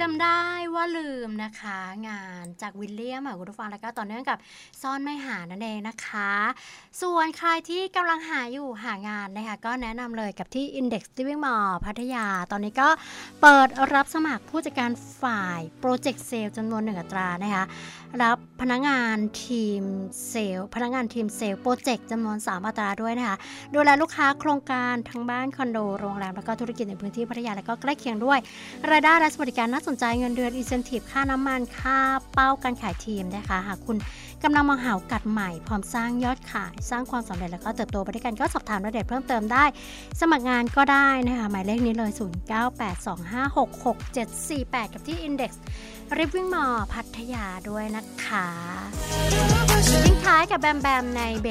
จำได้ว่าลืมนะคะงานจากวิลเลียมคุณผู้ฟังแล้วก็ต่อเนื่องกับซ่อนไม่หานั่นเองนะคะส่วนใครที่กำลังหางานนะคะก็แนะนำเลยกับที่ Index Living Mall พัทยาตอนนี้ก็เปิดรับสมัครผู้จัดการฝ่ายโปรเจกต์เซลล์จำนวน1 อัตรานะคะรับพนักงานทีมเซลล์โปรเจกต์จำนวน3 อัตราด้วยนะคะดูแลลูกค้าโครงการทั้งบ้านคอนโดโรงแรมแล้วก็ธุรกิจในพื้นที่พัทยาและก็ใกล้เคียงด้วยรายได้และสวัสดิการน่าสนใจเงินเดือนอินเซนทีฟค่าน้ำมันค่าเป้าการขายทีมนะคะหากคุณกำลังมองหาโอกาสใหม่พร้อมสร้างยอดขายสร้างความสำเร็จแล้วก็เติบโตไปด้วยกันก็สอบถามรายละเอียดเพิ่มเติมได้สมัครงานก็ได้นะคะหมายเลขนี้เลย0982566748กับที่ Index Living Mall พัทยาด้วยนะคะทิ้งท้ายกับแบมใน